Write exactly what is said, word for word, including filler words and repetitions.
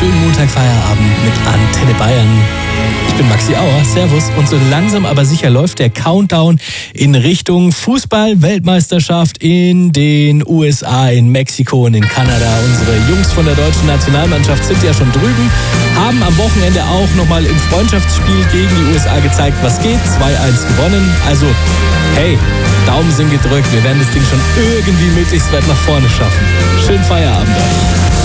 schönen Montagfeierabend mit Antenne Bayern. Ich bin Maxi Auer, servus. Und so langsam aber sicher läuft der Countdown in Richtung Fußball-Weltmeisterschaft in den U S A, in Mexiko und in Kanada. Unsere Jungs von der deutschen Nationalmannschaft sind ja schon drüben, haben am Wochenende auch nochmal im Freundschaftsspiel gegen die U S A gezeigt, was geht. zwei eins gewonnen. Also, hey, Daumen sind gedrückt. Wir werden das Ding schon irgendwie möglichst weit nach vorne schaffen. Schönen Feierabend euch.